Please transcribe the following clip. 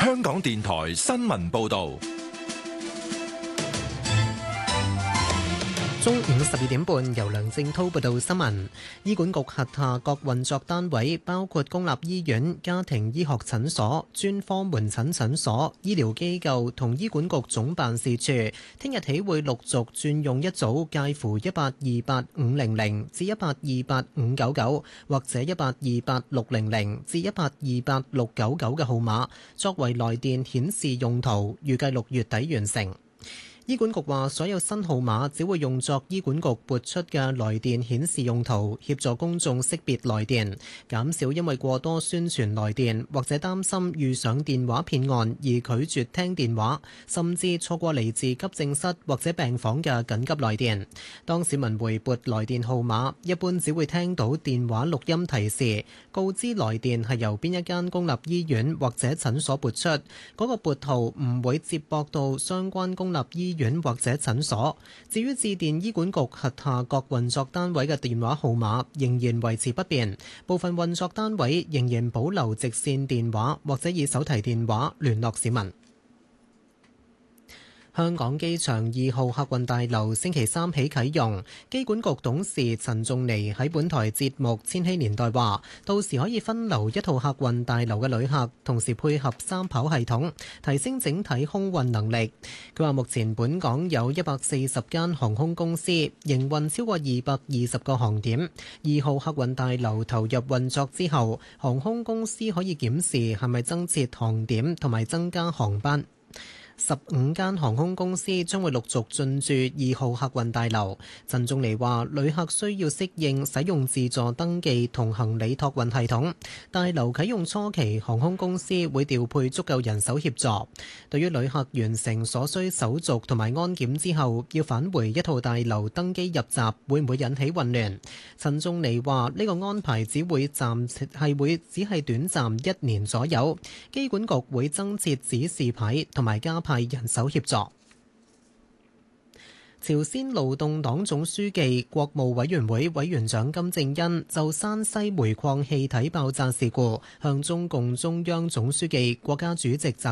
香港電台新聞報道。 中午12點半，由梁正滔報道新聞。醫管局轄下各運作單位，包括公立醫院、家庭醫學診所、專科門診診所、醫療機構同醫管局總辦事處，聽日起會陸續轉用一組介乎1828500至1828599或者1828600至1828699嘅號碼，作為來電顯示用途，預計6月底完成。醫管局話，所有新號碼只會用作醫管局撥出嘅來電顯示用途，協助公眾識別來電，減少因為過多宣傳來電或者擔心遇上電話騙案而拒絕聽電話，甚至錯過嚟自急症室或者病房嘅緊急來電。當市民回撥來電號碼，一般只會聽到電話錄音提示，告知來電係由邊一間公立醫院或者診所撥出，嗰個撥號唔會接駁到相關公立醫院或者診所。至於致電醫管局轄下各運作單位嘅電話號碼仍然維持不變，部分運作單位仍然保留直線電話或者以手提電話聯絡市民。香港機場2號客運大樓星期三起啟用，機管局董事陳仲尼喺本台節目《千禧年代》話，到時可以分流一套客運大樓嘅旅客，同時配合三跑系統，提升整體空運能力。佢話目前本港有140間航空公司，營運超過220個航點。2號客運大樓投入運作之後，航空公司可以檢視係咪增設航點同埋增加航班。15間航空公司將會陸續進駐2號客運大樓。陳仲尼話，旅客需要適應使用自助登記同行李託運系統。大樓啟用初期，航空公司會調配足夠人手協助。對於旅客完成所需手續同埋安檢之後，要返回一號大樓登機入閘，會唔會引起混亂？陳仲尼話，呢個安排只係短暫1年左右。機管局會增設指示牌同埋加派人手協助。朝鮮勞動黨總書記、國務委員會委員長金正恩就山西煤礦氣體爆炸事故向中共中央總書記、國家主席習